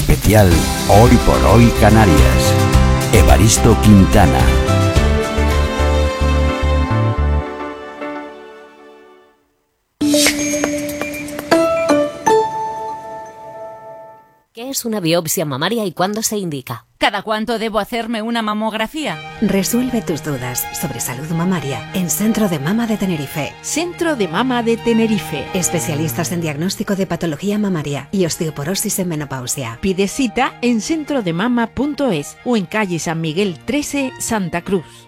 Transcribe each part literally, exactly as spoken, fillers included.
Especial Hoy por Hoy Canarias. Evaristo Quintana. ¿Qué es una biopsia mamaria y cuándo se indica? ¿Cada cuánto debo hacerme una mamografía? Resuelve tus dudas sobre salud mamaria en Centro de Mama de Tenerife. Centro de Mama de Tenerife. Especialistas en diagnóstico de patología mamaria y osteoporosis en menopausia. Pide cita en centro de mama punto es o en calle San Miguel trece, Santa Cruz.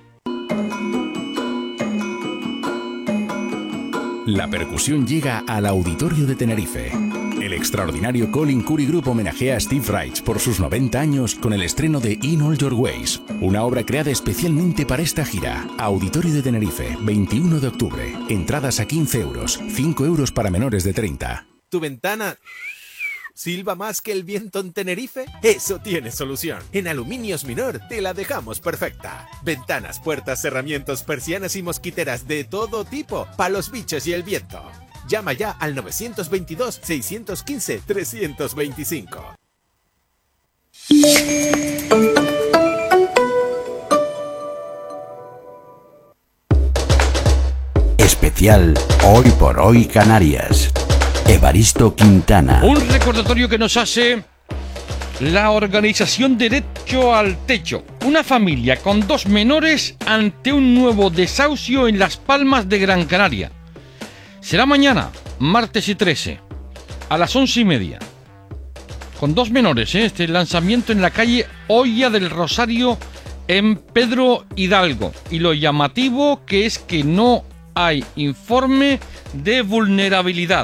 La percusión llega al Auditorio de Tenerife. El extraordinario Colin Currie Group homenajea a Steve Reich por sus noventa años con el estreno de In All Your Ways, una obra creada especialmente para esta gira. Auditorio de Tenerife, veintiuno de octubre. Entradas a quince euros, cinco euros para menores de treinta. ¿Tu ventana silba más que el viento en Tenerife? Eso tiene solución. En Aluminios Minor te la dejamos perfecta. Ventanas, puertas, cerramientos, persianas y mosquiteras de todo tipo, para los bichos y el viento. Llama ya al nueve dos dos, seis uno cinco, tres dos cinco. Especial Hoy por Hoy Canarias. Evaristo Quintana. Un recordatorio que nos hace la organización Derecho al Techo. Una familia con dos menores ante un nuevo desahucio en Las Palmas de Gran Canaria. Será mañana, martes y trece, a las once y media. Con dos menores, ¿eh? Este lanzamiento en la calle Olla del Rosario, en Pedro Hidalgo. Y lo llamativo que es que no hay informe de vulnerabilidad.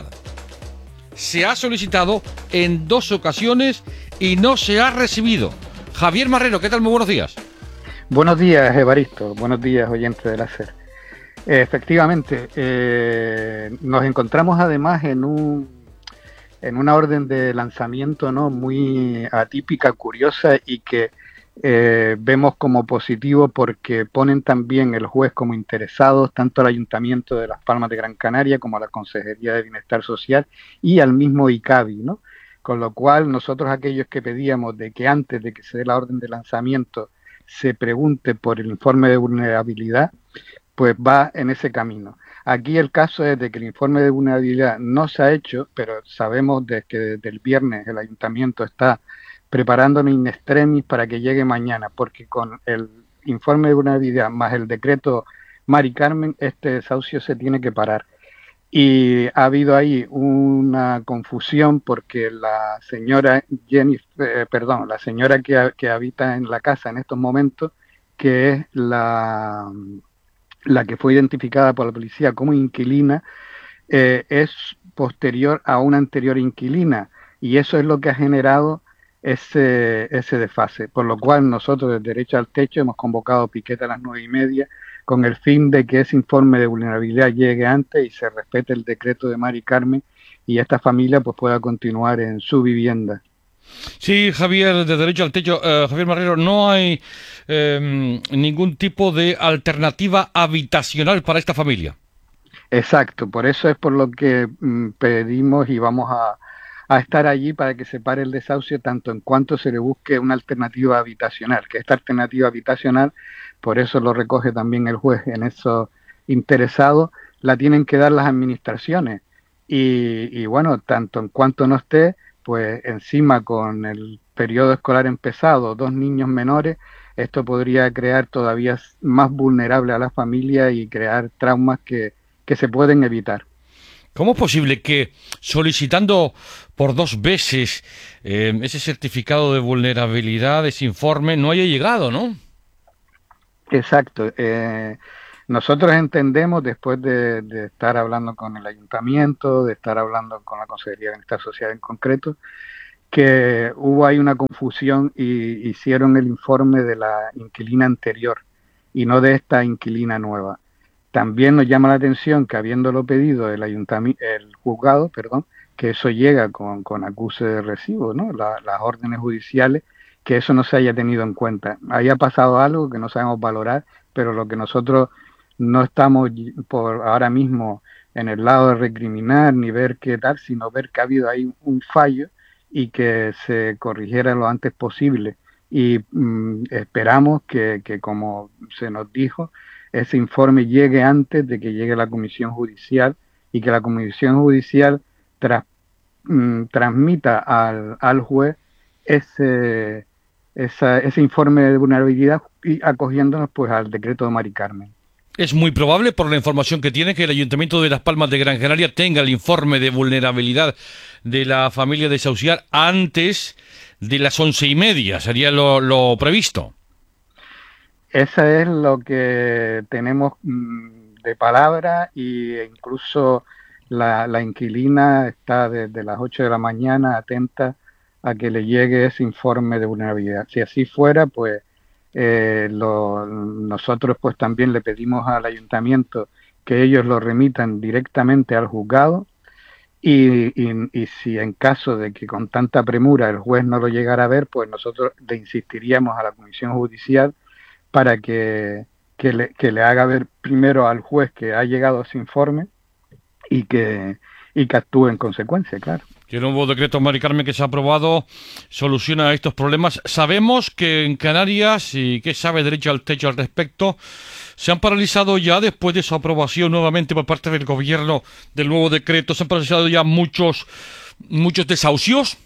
Se ha solicitado en dos ocasiones y no se ha recibido. Javier Marrero, ¿qué tal? Muy buenos días. Buenos días, Evaristo. Buenos días, oyentes del Hacer. Efectivamente, eh, nos encontramos además en un en una orden de lanzamiento, ¿no?, muy atípica, curiosa, y que eh, vemos como positivo porque ponen también el juez como interesados tanto al Ayuntamiento de Las Palmas de Gran Canaria como a la Consejería de Bienestar Social y al mismo ICABI, ¿no? Con lo cual nosotros, aquellos que pedíamos de que antes de que se dé la orden de lanzamiento se pregunte por el informe de vulnerabilidad, pues va en ese camino. Aquí el caso es de que el informe de vulnerabilidad no se ha hecho, pero sabemos de que desde el viernes el ayuntamiento está preparándolo in extremis para que llegue mañana, porque con el informe de vulnerabilidad más el decreto Mari Carmen, este desahucio se tiene que parar. Y ha habido ahí una confusión porque la señora Jenny, eh, perdón, la señora que, que habita en la casa en estos momentos, que es la... la que fue identificada por la policía como inquilina, eh, es posterior a una anterior inquilina, y eso es lo que ha generado ese, ese desfase, por lo cual nosotros desde Derecho al Techo hemos convocado piquete a las nueve y media con el fin de que ese informe de vulnerabilidad llegue antes y se respete el decreto de Mari Carmen y esta familia pues pueda continuar en su vivienda. Sí, Javier, de Derecho al Techo, uh, Javier Marrero, no hay eh, ningún tipo de alternativa habitacional para esta familia. Exacto, por eso es por lo que mm, pedimos y vamos a, a estar allí para que se pare el desahucio tanto en cuanto se le busque una alternativa habitacional, que esta alternativa habitacional, por eso lo recoge también el juez en eso interesado, la tienen que dar las administraciones y, y bueno, tanto en cuanto no esté, pues encima con el periodo escolar empezado, dos niños menores, esto podría crear todavía más vulnerable a la familia y crear traumas que, que se pueden evitar. ¿Cómo es posible que solicitando por dos veces eh, ese certificado de vulnerabilidad, ese informe, no haya llegado, no? Exacto. Eh, nosotros entendemos, después de, de estar hablando con el ayuntamiento, de estar hablando con la Consejería de Bienestar Social en concreto, que hubo ahí una confusión y hicieron el informe de la inquilina anterior y no de esta inquilina nueva. También nos llama la atención que habiéndolo pedido el ayuntamiento, el juzgado, perdón, que eso llega con, con acuse de recibo, ¿no? La, las órdenes judiciales, que eso no se haya tenido en cuenta. Ahí ha pasado algo que no sabemos valorar, pero lo que nosotros no estamos por ahora mismo en el lado de recriminar ni ver qué tal, sino ver que ha habido ahí un fallo y que se corrigiera lo antes posible. Y mm, esperamos que, que, como se nos dijo, ese informe llegue antes de que llegue la Comisión Judicial y que la Comisión Judicial tras, mm, transmita al, al juez ese, esa, ese informe de vulnerabilidad y acogiéndonos pues al decreto de Mari Carmen. Es muy probable, por la información que tiene, que el Ayuntamiento de Las Palmas de Gran Canaria tenga el informe de vulnerabilidad de la familia de Sauciar antes de las once y media. Sería lo, lo previsto. Eso es lo que tenemos mmm, de palabra, y incluso la, la inquilina está desde las ocho de la mañana atenta a que le llegue ese informe de vulnerabilidad. Si así fuera, pues Eh, lo, nosotros pues también le pedimos al ayuntamiento que ellos lo remitan directamente al juzgado y, y, y si en caso de que con tanta premura el juez no lo llegara a ver, pues nosotros le insistiríamos a la comisión judicial para que, que, le, que le haga ver primero al juez que ha llegado ese informe y que, y que actúe en consecuencia, claro. Que el nuevo decreto, Mari Carmen, que se ha aprobado soluciona estos problemas. Sabemos que en Canarias, y que sabe Derecho al Techo al respecto, se han paralizado ya, después de su aprobación nuevamente por parte del gobierno del nuevo decreto, se han paralizado ya muchos, muchos desahucios.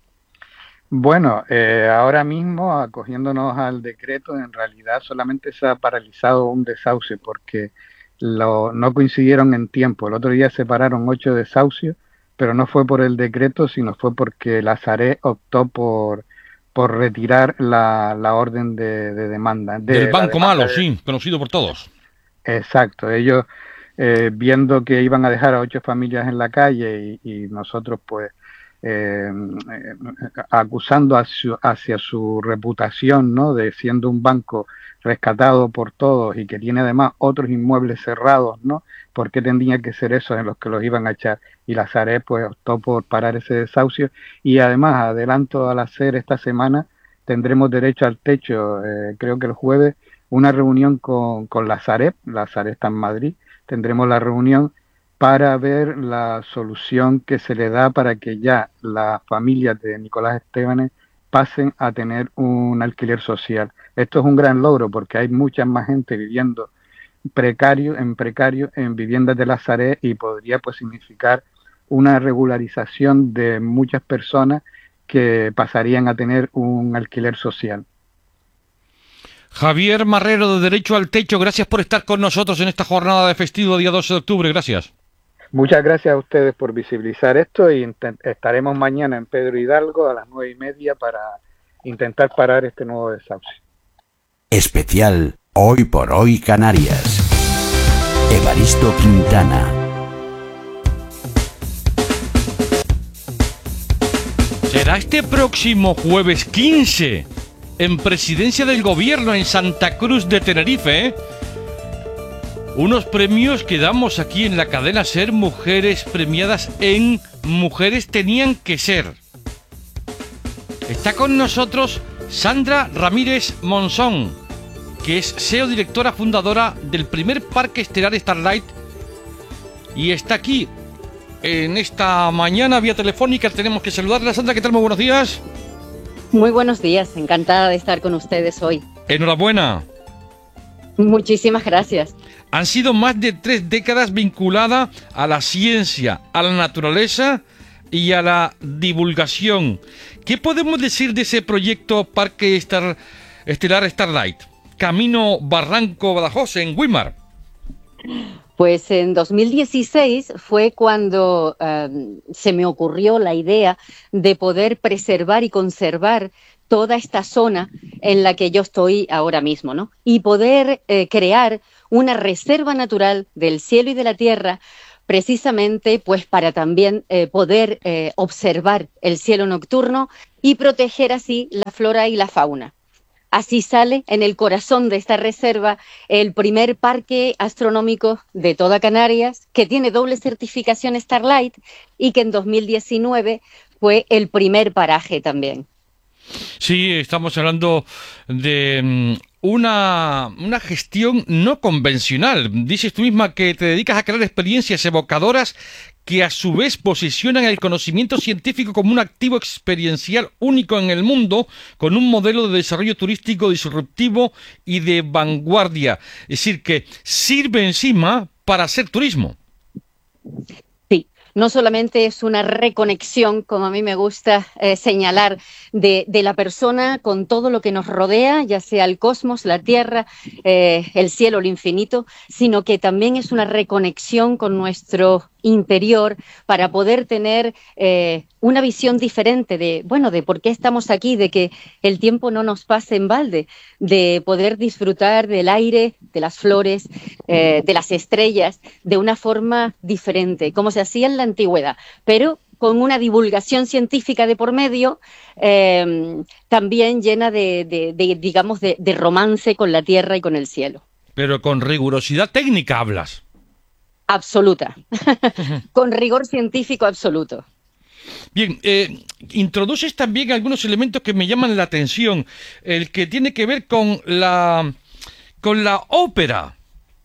Bueno, eh, ahora mismo, acogiéndonos al decreto, en realidad solamente se ha paralizado un desahucio porque lo, no coincidieron en tiempo. El otro día se pararon ocho desahucios, pero no fue por el decreto, sino fue porque la Sareb optó por, por retirar la, la orden de, de demanda. De, Del Banco demanda Malo, de... sí, conocido por todos. Exacto, ellos eh, viendo que iban a dejar a ocho familias en la calle y, y nosotros pues eh, eh, acusando hacia, hacia su reputación, ¿no?, de siendo un banco rescatado por todos y que tiene además otros inmuebles cerrados, ¿no? ¿Por qué tendría que ser esos en los que los iban a echar? Y la Sareb pues optó por parar ese desahucio, y además, adelanto al hacer esta semana, tendremos derecho al techo, eh, creo que el jueves, una reunión con, con la Sareb, la Sareb está en Madrid, tendremos la reunión para ver la solución que se le da para que ya las familias de Nicolás Estebanes pasen a tener un alquiler social. Esto es un gran logro porque hay mucha más gente viviendo precario, en precario, en viviendas de la Sareb, y podría pues significar una regularización de muchas personas que pasarían a tener un alquiler social. Javier Marrero, de Derecho al Techo, gracias por estar con nosotros en esta jornada de festivo día doce de octubre, gracias. Muchas gracias a ustedes por visibilizar esto, y estaremos mañana en Pedro Hidalgo a las nueve y media para intentar parar este nuevo desahucio. Especial Hoy por Hoy Canarias. Evaristo Quintana. Será este próximo jueves quince, en Presidencia del Gobierno en Santa Cruz de Tenerife, ¿eh? Unos premios que damos aquí en la cadena SER, mujeres premiadas en Mujeres Tenían que Ser. Está con nosotros Sandra Ramírez Monzón, que es C E O directora fundadora del primer parque estelar Starlight, y está aquí en esta mañana vía telefónica. Tenemos que saludarla. Sandra, ¿qué tal? Muy buenos días. Muy buenos días, encantada de estar con ustedes hoy. Enhorabuena. Muchísimas gracias. Han sido más de tres décadas vinculada a la ciencia, a la naturaleza y a la divulgación. ¿Qué podemos decir de ese proyecto Parque Star, Estelar Starlight? Camino Barranco Badajoz, en Güímar. Pues en dos mil dieciséis fue cuando um, se me ocurrió la idea de poder preservar y conservar toda esta zona en la que yo estoy ahora mismo, ¿no? Y poder eh, crear una reserva natural del cielo y de la tierra, precisamente pues para también eh, poder eh, observar el cielo nocturno y proteger así la flora y la fauna. Así sale en el corazón de esta reserva el primer parque astronómico de toda Canarias, que tiene doble certificación Starlight y que en dos mil diecinueve fue el primer paraje también. Sí, estamos hablando de una, una gestión no convencional. Dices tú misma que te dedicas a crear experiencias evocadoras que a su vez posicionan el conocimiento científico como un activo experiencial único en el mundo, con un modelo de desarrollo turístico disruptivo y de vanguardia. Es decir, que sirve encima para hacer turismo. Sí, no solamente es una reconexión, como a mí me gusta eh, señalar, de, de la persona con todo lo que nos rodea, ya sea el cosmos, la tierra, eh, el cielo, el infinito, sino que también es una reconexión con nuestro interior para poder tener eh, una visión diferente de, bueno, de por qué estamos aquí, de que el tiempo no nos pase en balde, de poder disfrutar del aire, de las flores, eh, de las estrellas, de una forma diferente, como se hacía en la antigüedad, pero con una divulgación científica de por medio, eh, también llena de, de, de digamos, de, de romance con la tierra y con el cielo. Pero con rigurosidad técnica hablas. Absoluta, con rigor científico absoluto. Bien, eh, introduces también algunos elementos que me llaman la atención, el que tiene que ver con la, con la ópera.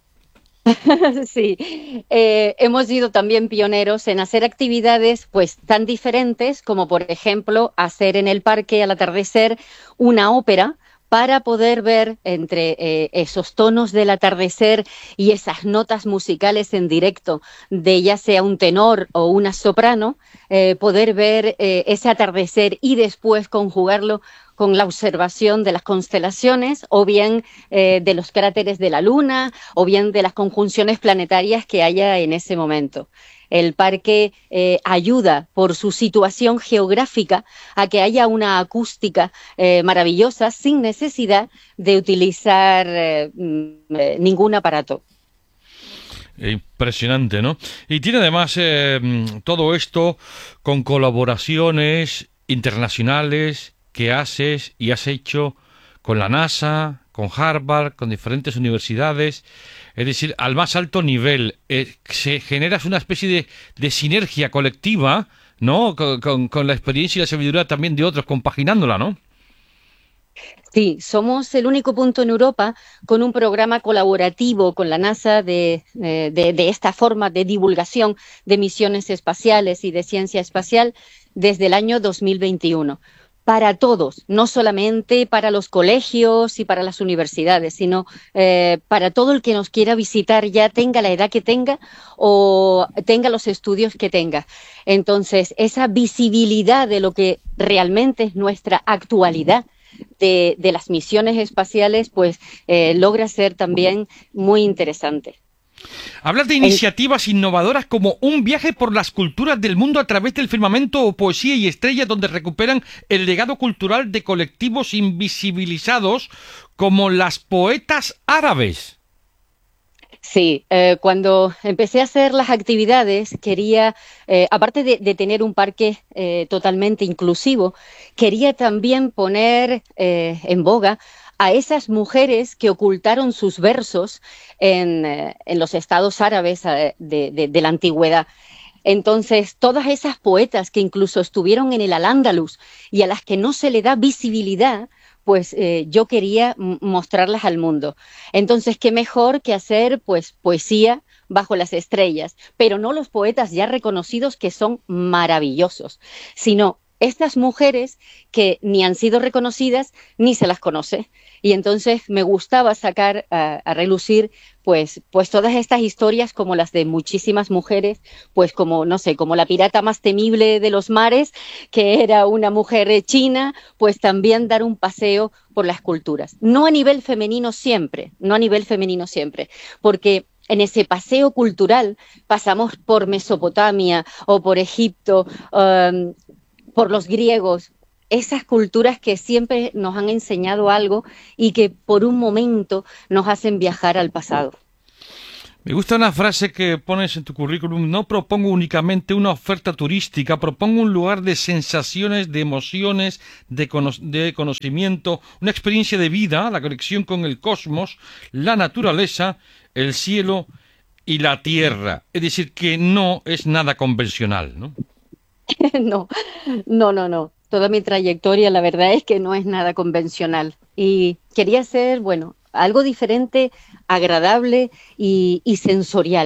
Sí, eh, hemos sido también pioneros en hacer actividades pues tan diferentes como, por ejemplo, hacer en el parque al atardecer una ópera, para poder ver entre eh, esos tonos del atardecer y esas notas musicales en directo de ya sea un tenor o una soprano, eh, poder ver eh, ese atardecer y después conjugarlo con la observación de las constelaciones o bien eh, de los cráteres de la Luna o bien de las conjunciones planetarias que haya en ese momento. El parque eh, ayuda por su situación geográfica a que haya una acústica eh, maravillosa sin necesidad de utilizar eh, ningún aparato. Impresionante, ¿no? Y tiene además eh, todo esto con colaboraciones internacionales que haces y has hecho con la NASA, con Harvard, con diferentes universidades, es decir, al más alto nivel. Eh, se genera una especie de, de sinergia colectiva, ¿no? Con, con, con la experiencia y la sabiduría también de otros, compaginándola, ¿no? Sí, somos el único punto en Europa con un programa colaborativo con la NASA de, de, de, de esta forma de divulgación de misiones espaciales y de ciencia espacial desde el año dos mil veintiuno. Para todos, no solamente para los colegios y para las universidades, sino eh, para todo el que nos quiera visitar, ya tenga la edad que tenga o tenga los estudios que tenga. Entonces, esa visibilidad de lo que realmente es nuestra actualidad de, de las misiones espaciales, pues eh, logra ser también muy interesante. Hablas de iniciativas innovadoras como un viaje por las culturas del mundo a través del firmamento o poesía y estrellas, donde recuperan el legado cultural de colectivos invisibilizados como las poetas árabes. Sí, eh, cuando empecé a hacer las actividades quería, eh, aparte de, de tener un parque eh, totalmente inclusivo, quería también poner eh, en boga a esas mujeres que ocultaron sus versos en, eh, en los estados árabes eh, de, de, de la antigüedad. Entonces, todas esas poetas que incluso estuvieron en el Al-Ándalus y a las que no se le da visibilidad, pues eh, yo quería mostrarlas al mundo. Entonces, qué mejor que hacer pues poesía bajo las estrellas, pero no los poetas ya reconocidos que son maravillosos, sino estas mujeres que ni han sido reconocidas ni se las conoce. Y entonces me gustaba sacar a, a relucir pues, pues todas estas historias como las de muchísimas mujeres, pues como, no sé, como la pirata más temible de los mares, que era una mujer china, pues también dar un paseo por las culturas. No a nivel femenino siempre, no a nivel femenino siempre, porque en ese paseo cultural pasamos por Mesopotamia o por Egipto, um, por los griegos, esas culturas que siempre nos han enseñado algo y que por un momento nos hacen viajar al pasado. Me gusta una frase que pones en tu currículum: no propongo únicamente una oferta turística, propongo un lugar de sensaciones, de emociones, de, cono de conocimiento, una experiencia de vida, la conexión con el cosmos, la naturaleza, el cielo y la tierra. Es decir, que no es nada convencional, ¿no? No, no, no, no. Toda mi trayectoria, la verdad es que no es nada convencional. Y quería hacer, bueno, algo diferente, agradable y, y sensorial.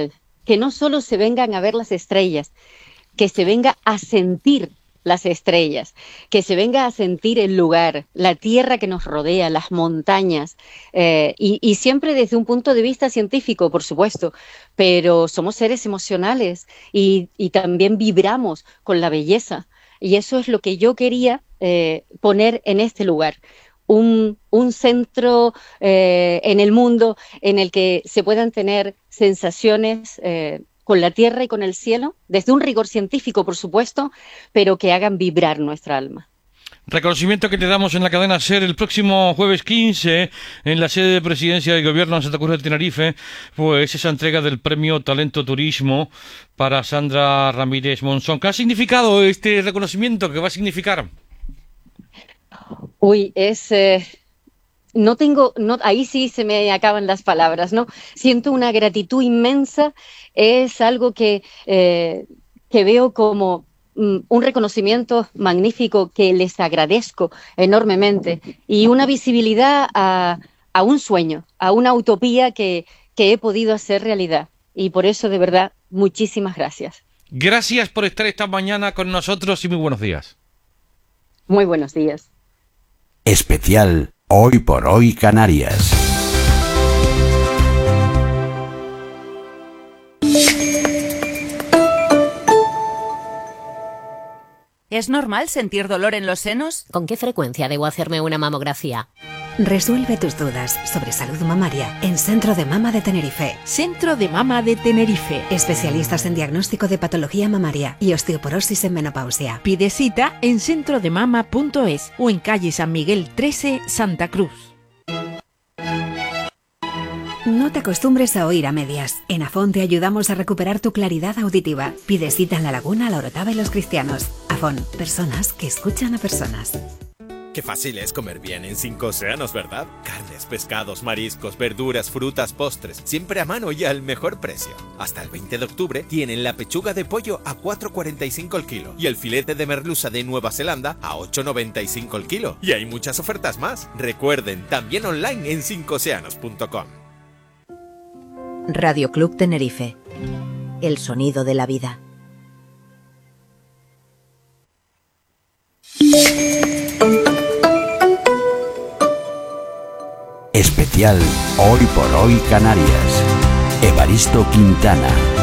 que no solo se vengan a ver las estrellas, que se venga a sentir las estrellas, que se venga a sentir el lugar, la tierra que nos rodea, las montañas, eh, y, y siempre desde un punto de vista científico, por supuesto, pero somos seres emocionales y, y también vibramos con la belleza, y eso es lo que yo quería eh, poner en este lugar. Un, un centro eh, en el mundo en el que se puedan tener sensaciones eh, con la tierra y con el cielo, desde un rigor científico, por supuesto, pero que hagan vibrar nuestra alma. Reconocimiento que te damos en la cadena SER el próximo jueves quince en la sede de Presidencia del Gobierno en Santa Cruz de Tenerife, pues esa entrega del Premio Talento Turismo para Sandra Ramírez Monzón. ¿Qué ha significado este reconocimiento? ¿Qué va a significar? Uy, es... Eh, no tengo... No, ahí sí se me acaban las palabras, ¿no? Siento una gratitud inmensa. Es algo que, eh, que veo como mm, un reconocimiento magnífico que les agradezco enormemente y una visibilidad a, a un sueño, a una utopía que, que he podido hacer realidad. Y por eso, de verdad, muchísimas gracias. Gracias por estar esta mañana con nosotros y muy buenos días. Muy buenos días. Especial Hoy por Hoy Canarias. ¿Es normal sentir dolor en los senos? ¿Con qué frecuencia debo hacerme una mamografía? Resuelve tus dudas sobre salud mamaria en Centro de Mama de Tenerife. Centro de Mama de Tenerife. Especialistas en diagnóstico de patología mamaria y osteoporosis en menopausia. Pide cita en centro de mama punto es o en calle San Miguel trece, Santa Cruz. No te acostumbres a oír a medias. En Afón te ayudamos a recuperar tu claridad auditiva. Pide cita en La Laguna, La Orotava y Los Cristianos. Afón, personas que escuchan a personas. Qué fácil es comer bien en Cinco Océanos, ¿verdad? Carnes, pescados, mariscos, verduras, frutas, postres, siempre a mano y al mejor precio. Hasta el veinte de octubre tienen la pechuga de pollo a cuatro cuarenta y cinco el kilo y el filete de merluza de Nueva Zelanda a ocho noventa y cinco el kilo. Y hay muchas ofertas más. Recuerden, también online en cinco océanos punto com. Radio Club Tenerife. El sonido de la vida. Especial Hoy por Hoy Canarias. Evaristo Quintana.